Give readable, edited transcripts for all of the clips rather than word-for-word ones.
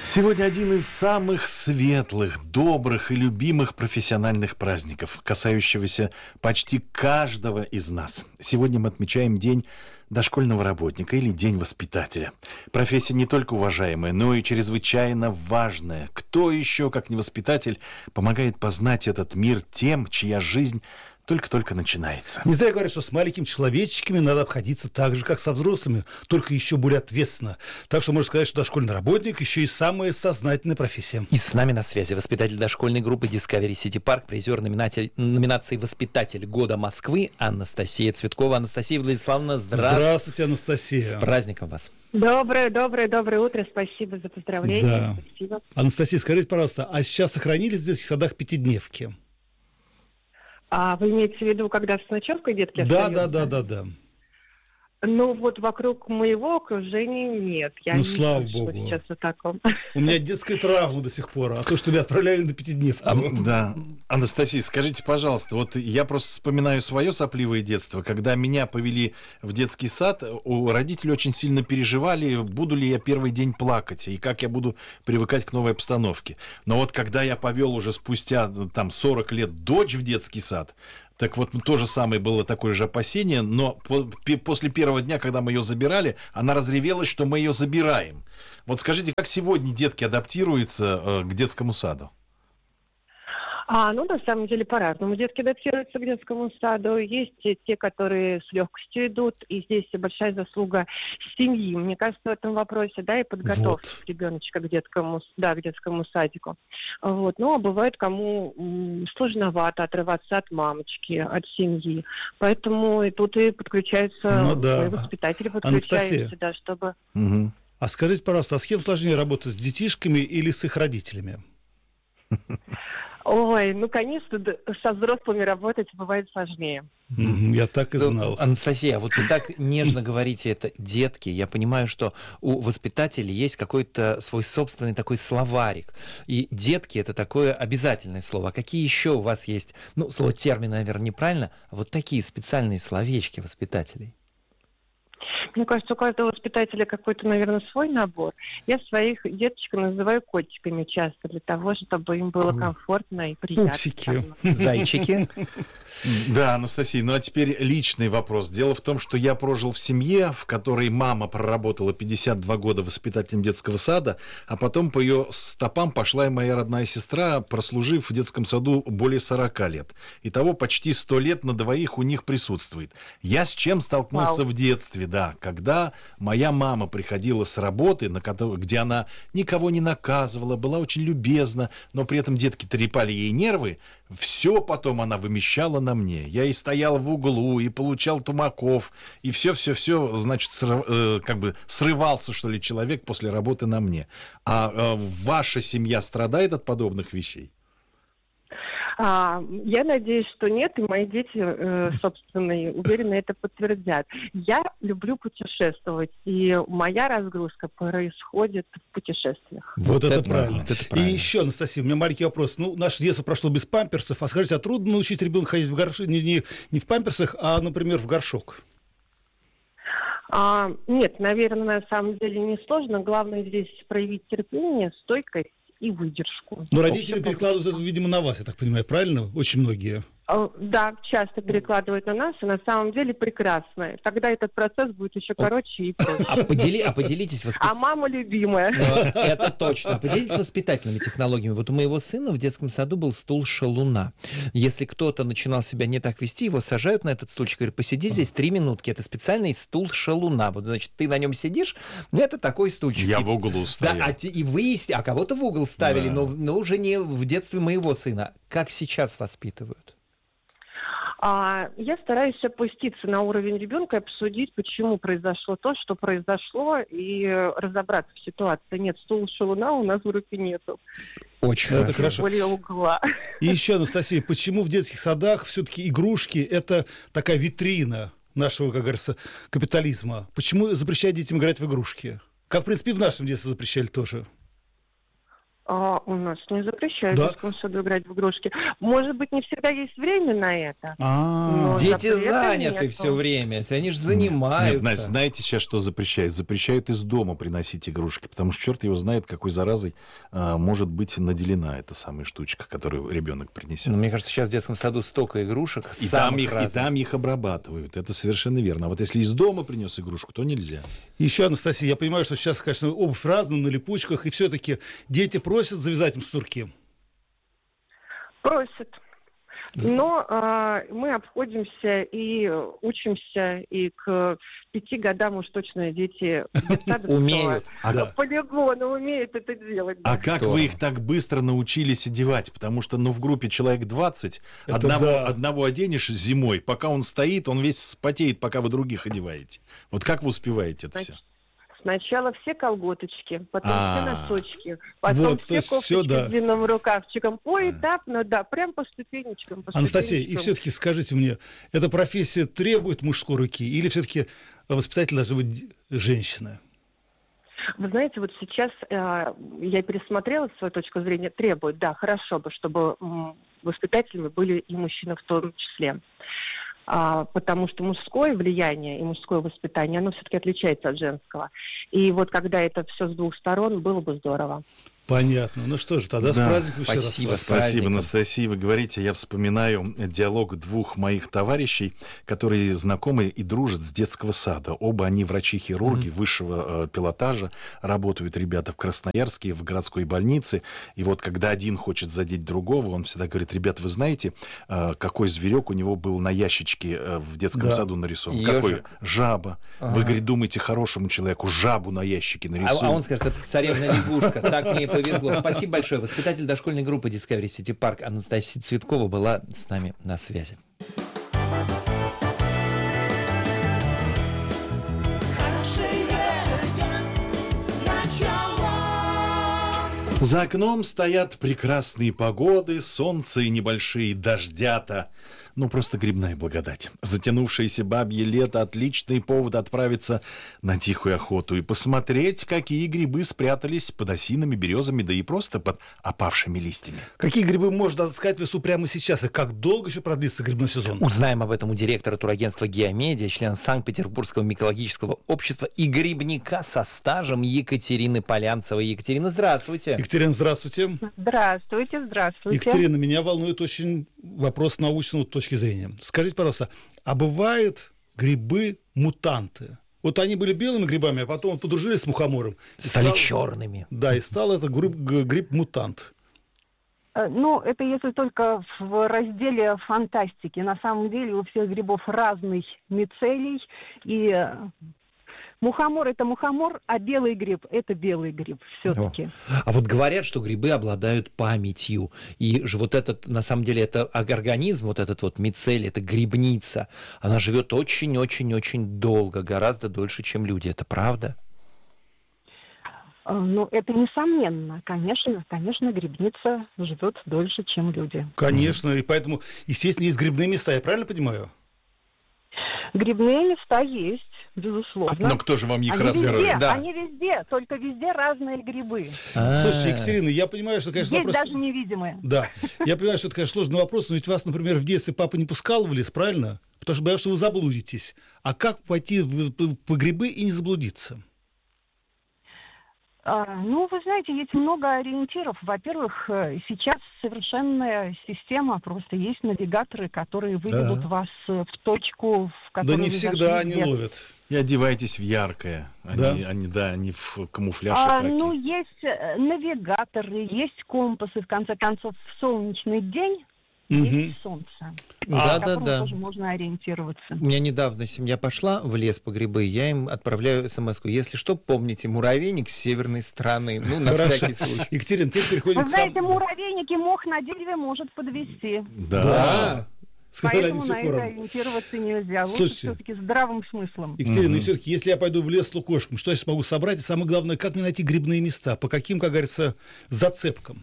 Сегодня один из самых светлых, добрых и любимых профессиональных праздников, касающегося почти каждого из нас. Сегодня мы отмечаем День дошкольного работника или День воспитателя. Профессия не только уважаемая, но и чрезвычайно важная. Кто еще, как не воспитатель, помогает познать этот мир тем, чья жизнь только-только начинается? Не зря говорят, что с маленькими человечечками надо обходиться так же, как со взрослыми, только еще более ответственно. Так что можно сказать, что дошкольный работник еще и самая сознательная профессия. И с нами на связи воспитатель дошкольной группы Discovery City Park, призер номинации «Воспитатель года Москвы» Анастасия Цветкова. Анастасия Владиславовна, здравствуйте, Анастасия. С праздником вас. Доброе утро. Спасибо за поздравления. Да. Спасибо. Анастасия, скажите, пожалуйста, а сейчас сохранились в детских садах пятидневки? А вы имеете в виду, когда с ночевкой детки Да. Ну, вот вокруг моего окружения нет. Я не слава слышала богу. сейчас о таком. У меня детская травма до сих пор, а то, что меня отправляли на пятидневку. Да. Анастасия, скажите, пожалуйста, вот я просто вспоминаю свое сопливое детство, когда меня повели в детский сад, родители очень сильно переживали, буду ли я первый день плакать, и как я буду привыкать к новой обстановке. Но вот когда я повел уже спустя 40 лет дочь в детский сад, так вот, то же самое было такое же опасение, но после первого дня, когда мы ее забирали, она разревелась, что мы ее забираем. Вот скажите, как сегодня детки адаптируются к детскому саду? На самом деле по-разному. Детки адаптируются к детскому саду. Есть те, которые с легкостью идут, и здесь большая заслуга семьи. Мне кажется, в этом вопросе, и подготовки ребеночка к детскому садику. Вот. Но бывает, кому сложновато отрываться от мамочки, от семьи. Поэтому и тут и подключаются, и воспитатели подключаются, Анастасия. Чтобы... Угу. А скажите, пожалуйста, а с кем сложнее работать, с детишками или с их родителями? Ой, конечно, со взрослыми работать бывает сложнее. Я так и знал. Анастасия, вот вы так нежно говорите, это детки. Я понимаю, что у воспитателей есть какой-то свой собственный такой словарик. И детки — это такое обязательное слово. А какие еще у вас есть, слово термин, наверное, неправильно, а вот такие специальные словечки воспитателей? Мне кажется, у каждого воспитателя какой-то, наверное, свой набор. Я своих деточек называю котиками часто, для того, чтобы им было комфортно и приятно. Пупсики, зайчики. Да, Анастасия, а теперь личный вопрос. Дело в том, что я прожил в семье, в которой мама проработала 52 года воспитателем детского сада, а потом по ее стопам пошла и моя родная сестра, прослужив в детском саду более 40 лет. Итого почти 100 лет на двоих у них присутствует. Я с чем столкнулся в детстве, когда моя мама приходила с работы, где она никого не наказывала, была очень любезна, но при этом детки трепали ей нервы, все потом она вымещала на мне. Я и стоял в углу, и получал тумаков, и все, значит, срывался, что ли, человек после работы на мне. А ваша семья страдает от подобных вещей? Я надеюсь, что нет, и мои дети, собственно, уверенно это подтвердят. Я люблю путешествовать, и моя разгрузка происходит в путешествиях. Вот это правильно. И еще, Анастасия, у меня маленький вопрос. Наше детство прошло без памперсов, а скажите, трудно научить ребенка ходить не в памперсах, а, например, в горшок? Нет, наверное, на самом деле не сложно. Главное здесь проявить терпение, стойкость и выдержку. Но родители перекладывают это, видимо, на вас, я так понимаю, правильно? Очень многие. Да, часто перекладывают на нас, и на самом деле прекрасно. Тогда этот процесс будет еще короче и проще. А поделитесь А мама любимая. Это точно. Поделитесь воспитательными технологиями. Вот у моего сына в детском саду был стул-шалуна. Если кто-то начинал себя не так вести, его сажают на этот стульчик, говорят, посиди здесь 3 минутки. Это специальный стул-шалуна. Вот, значит, ты на нем сидишь, это такой стульчик. Я в углу стоял. Да, и вы, кого-то в угол ставили, но уже не в детстве моего сына. Как сейчас воспитывают? Я стараюсь опуститься на уровень ребенка и обсудить, почему произошло то, что произошло, и разобраться в ситуации. Нет, стул-шалуна у нас в руке нету. Очень хорошо. Более угла. И еще, Анастасия, почему в детских садах все-таки игрушки – это такая витрина нашего, как говорится, капитализма? Почему запрещать детям играть в игрушки? Как, в принципе, в нашем детстве запрещали тоже. У нас не запрещают в детском саду играть в игрушки. Может быть, не всегда есть время на это. Дети заняты все время, они же занимаются. Нет, Настя, знаете сейчас, что запрещают? Запрещают из дома приносить игрушки, потому что черт его знает, какой заразой может быть наделена эта самая штучка, которую ребенок принесет. Мне кажется, сейчас в детском саду столько игрушек, и там их обрабатывают. Это совершенно верно. А вот если из дома принес игрушку, то нельзя. Еще, Анастасия, я понимаю, что сейчас, конечно, обувь разная, на липучках, и все-таки дети просят завязать им шнурки? Просят. Но мы обходимся и учимся, и к 5 годам уж точно дети умеют. Полигона умеют это делать. А как вы их так быстро научились одевать? Потому что, в группе человек 20, одного оденешь зимой, пока он стоит, он весь спотеет, пока вы других одеваете. Вот как вы успеваете это все? Сначала все колготочки, потом все носочки, потом все кофточки с длинным рукавчиком. Поэтапно, прям по ступенечкам. Анастасия, и все-таки скажите мне, эта профессия требует мужской руки или все-таки воспитатель должна быть женщина? Вы знаете, вот сейчас я пересмотрела свою точку зрения, требует, хорошо бы, чтобы воспитателями были и мужчины в том числе. Потому что мужское влияние и мужское воспитание, оно все-таки отличается от женского. И вот когда это все с двух сторон, было бы здорово. Понятно. Ну что же, тогда с праздником еще раз. Спасибо, Анастасия. Вы говорите, я вспоминаю диалог двух моих товарищей, которые знакомы и дружат с детского сада. Оба они врачи-хирурги высшего пилотажа. Работают ребята в Красноярске, в городской больнице. И вот когда один хочет задеть другого, он всегда говорит: ребята, вы знаете, какой зверек у него был на ящичке в детском саду нарисован? Какой? Жаба. Вы, говорит, думаете, хорошему человеку жабу на ящике нарисуют? А он скажет: это царевна-лягушка. Так мне повезло. Спасибо большое. Воспитатель дошкольной группы Discovery City Park Анастасия Цветкова была с нами на связи. За окном стоят прекрасные погоды, солнце и небольшие дождята. Просто грибная благодать. Затянувшееся бабье лето — отличный повод отправиться на тихую охоту и посмотреть, какие грибы спрятались под осинами, березами, да и просто под опавшими листьями. Какие грибы можно отыскать в лесу прямо сейчас, и как долго еще продлится грибной сезон? Узнаем об этом у директора турагентства «Геомедия», члена Санкт-Петербургского микологического общества и грибника со стажем Екатерины Полянцевой. Екатерина, здравствуйте. Екатерина, здравствуйте. Здравствуйте. Екатерина, меня волнует очень вопрос научного точки зрения. Скажите, пожалуйста, а бывают грибы-мутанты? Вот они были белыми грибами, а потом подружились с мухомором. Стали черными. Да, и стал это гриб-мутант. Это если только в разделе фантастики. На самом деле у всех грибов разный мицелий, и мухомор — это мухомор, а белый гриб — это белый гриб все-таки. А вот говорят, что грибы обладают памятью. И же вот этот, на самом деле, это организм, вот этот вот мицелий, это грибница, она живет очень-очень-очень долго, гораздо дольше, чем люди. Это правда? Это несомненно. Конечно, грибница живет дольше, чем люди. Конечно, и поэтому, естественно, есть грибные места, я правильно понимаю? Грибные места есть, безусловно. Но кто же вам их разгородит? Они везде, только везде разные грибы. Слушайте, Екатерина, я понимаю, что, конечно, есть даже невидимые. Да, я понимаю, что это, конечно, сложный вопрос, но ведь вас, например, в детстве папа не пускал в лес, правильно? Потому что боялся, что вы заблудитесь. А как пойти по грибы и не заблудиться? Вы знаете, есть много ориентиров. Во-первых, сейчас совершенная система, просто есть навигаторы, которые выведут вас в точку, в которую Да не всегда они ловят. И одевайтесь в яркое. Они в камуфляж. Есть навигаторы, есть компасы, в конце концов, в солнечный день. Есть солнце, по которому тоже можно ориентироваться. У меня недавно семья пошла в лес по грибы, я им отправляю смс-ку: если что, помните, муравейник с северной стороны. На всякий случай. Екатерина, теперь переходим Вы знаете, муравейник и мох на дереве может подвести. Да. Поэтому на это ориентироваться нельзя. Лучше все-таки здравым смыслом. Екатерина, и все-таки, если я пойду в лес с лукошком, что я смогу собрать? И самое главное, как мне найти грибные места? По каким, как говорится, зацепкам?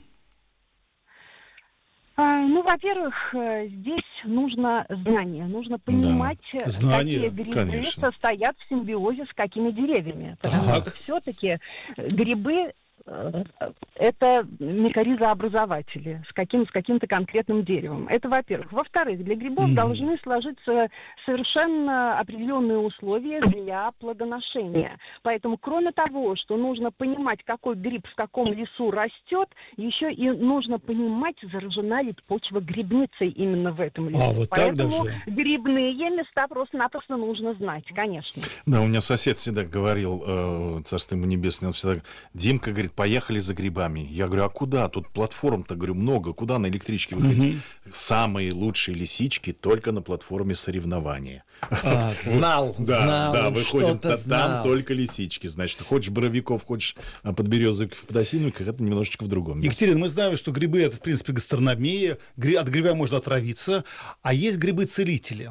Во-первых, здесь нужно знание, нужно понимать, какие грибы состоят в симбиозе с какими деревьями. Потому что все-таки грибы это микоризообразователи с каким-то конкретным деревом. Это, во-первых. Во-вторых, для грибов должны сложиться совершенно определенные условия для плодоношения. Поэтому, кроме того, что нужно понимать, какой гриб в каком лесу растет, еще и нужно понимать, заражена ли почва грибницей именно в этом лесу. Вот Поэтому так даже. грибные места просто-напросто нужно знать, конечно. Да, у меня сосед всегда говорил, царство ему небесное, он всегда: Димка, говорит, поехали за грибами. Я говорю, а куда? Тут платформ-то, говорю, много. Куда на электричке выходить? Самые лучшие лисички только на платформе соревнования. Знал, Да, выходим, что-то знал. там только лисички. Значит, хочешь боровиков, хочешь подберезок в подосиновиках, это немножечко в другом месте. Екатерина, мы знаем, что грибы – это, в принципе, гастрономия. От гриба можно отравиться. А есть грибы-целители?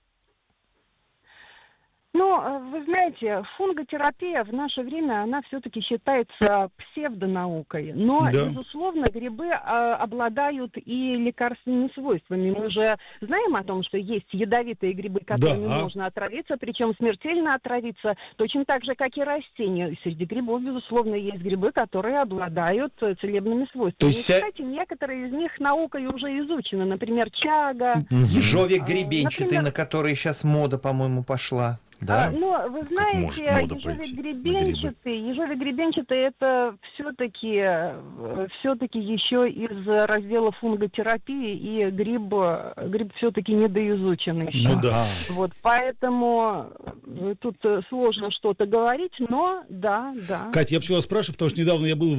Ну, вы знаете, фунготерапия в наше время, она все-таки считается псевдонаукой. Но, Да. безусловно, грибы обладают и лекарственными свойствами. Мы же знаем о том, что есть ядовитые грибы, которыми Да. можно отравиться, причем смертельно отравиться, точно так же, как и растения. Среди грибов, безусловно, есть грибы, которые обладают целебными свойствами. То есть И, кстати, некоторые из них наукой уже изучены. Например, чага. Ежовик гребенчатый, Например, на который сейчас мода, по-моему, пошла. Да? Но вы знаете, может мода пойти на ежовик гребенчатый это все-таки еще из раздела фунготерапии, и гриб все-таки недоизучен еще. Ну да. Вот, поэтому тут сложно что-то говорить, но да. Катя, я почему вас спрашиваю, потому что недавно я был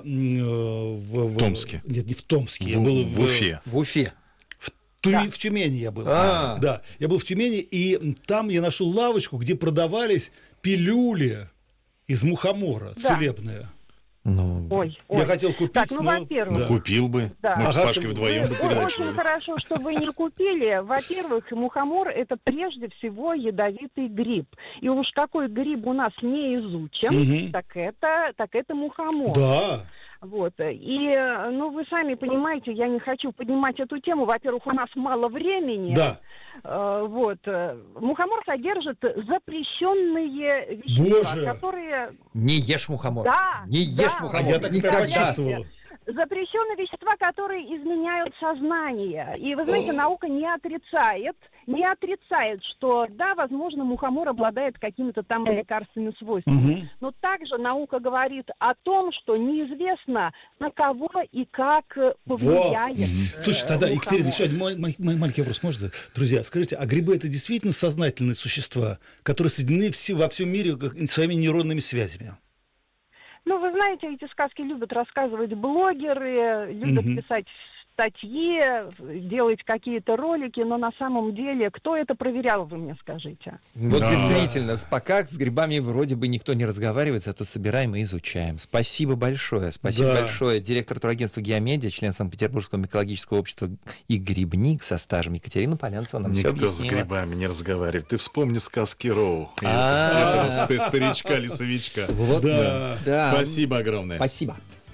в Томске. Нет, не в Томске. Я был в Уфе. В Уфе. В Тюмени я был. Да, я был в Тюмени, и там я нашел лавочку, где продавались пилюли из мухомора, целебные. Ой. Я хотел купить, Так, ну, но... во-первых, Да. Купил бы. Да. Мы с Ага, Пашкой вдвоем бы Очень передачу. хорошо, что вы не купили. Во-первых, мухомор – это прежде всего ядовитый гриб. И уж какой гриб у нас не изучен, так это мухомор. Да. Вот. И, вы сами понимаете, я не хочу поднимать эту тему. Во-первых, у нас мало времени. Да. Мухомор содержит запрещенные вещества, Боже! которые... Не ешь мухомор. Да, Не ешь да. мухомор. А я так Никогда. почувствовал. Запрещенные вещества, которые изменяют сознание. И, вы знаете, наука не отрицает, что, да, возможно, мухомор обладает какими-то там лекарственными свойствами. Но также наука говорит о том, что неизвестно, на кого и как повлияет. Слушай, тогда, мухомор. Екатерина, еще один маленький вопрос, можно? Друзья, скажите, а грибы – это действительно сознательные существа, которые соединены во всем мире своими нейронными связями? Ну, вы знаете, эти сказки любят рассказывать блогеры, любят писать статьи, делать какие-то ролики, но на самом деле, кто это проверял, вы мне скажите? Вот действительно, пока с грибами вроде бы никто не разговаривает, зато собираем и изучаем. Спасибо большое. Спасибо большое. Директор турагентства «Геомедиа», член Санкт-Петербургского микологического общества и грибник со стажем Екатерина Полянцева нам все Никто с объяснила. грибами не разговаривает. Ты вспомни сказки Роу. Это старичка-лесовичка. Вот, да. Спасибо огромное. Спасибо.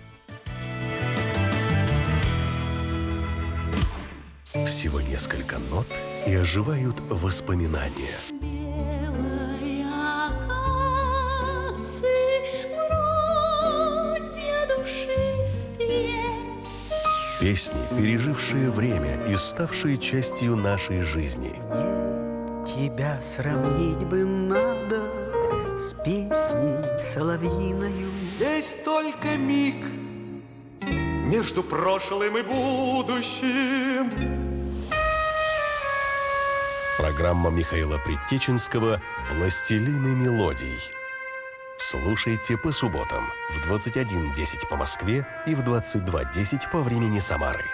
Всего несколько нот, и оживают воспоминания. Белой акации грудья душистые. Песни, пережившие время и ставшие частью нашей жизни. Тебя сравнить бы надо с песней соловьиною. Есть только миг между прошлым и будущим. Программа Михаила Предтеченского «Властелины мелодий». Слушайте по субботам в 21:10 по Москве и в 22:10 по времени Самары.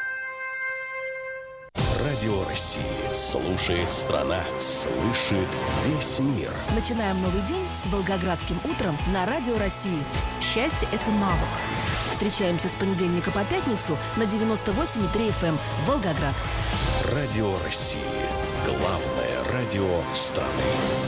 Радио России. Слушает страна. Слышит весь мир. Начинаем новый день с Волгоградским утром на Радио России. Счастье – это навык. Встречаемся с понедельника по пятницу на 98,3 FM Волгоград. Радио России. Главное радио страны.